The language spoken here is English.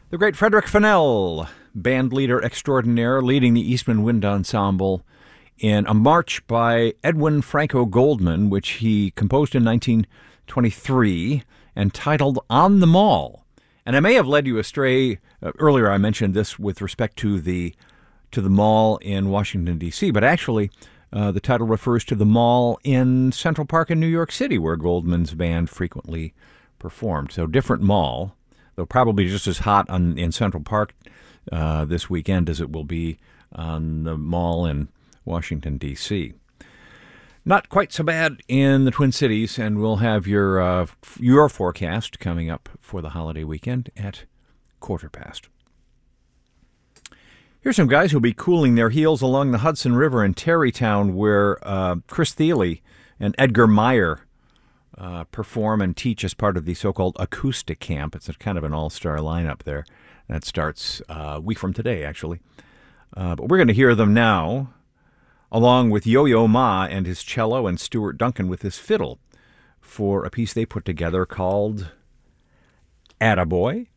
The great Frederick Fennell, band leader extraordinaire, leading the Eastman Wind Ensemble in a march by Edwin Franco Goldman, which he composed in 1923, entitled On the Mall. And I may have led you astray. Earlier I mentioned this with respect to the mall in Washington, D.C., but actually the title refers to the mall in Central Park in New York City, where Goldman's band frequently performed. So different mall, though probably just as hot in Central Park this weekend as it will be on the mall in Washington, D.C. Not quite so bad in the Twin Cities, and we'll have your forecast coming up for the holiday weekend at 1:15. Here's some guys who'll be cooling their heels along the Hudson River in Tarrytown, where Chris Thile and Edgar Meyer perform and teach as part of the so-called acoustic camp. It's a kind of an all-star lineup there. That starts a week from today, actually. But we're going to hear them now, along with Yo-Yo Ma and his cello and Stuart Duncan with his fiddle, for a piece they put together called Attaboy.